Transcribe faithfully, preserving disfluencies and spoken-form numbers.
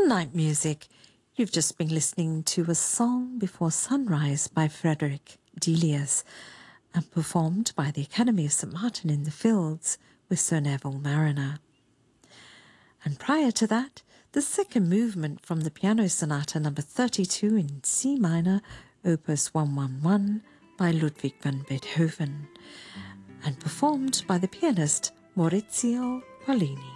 Night Music. You've just been listening to A Song Before Sunrise by Frederick Delius and performed by the Academy of Saint Martin in the Fields with Sir Neville Marriner. And prior to that, the second movement from the Piano Sonata number thirty-two in C minor, opus one eleven by Ludwig van Beethoven, and performed by the pianist Maurizio Pollini.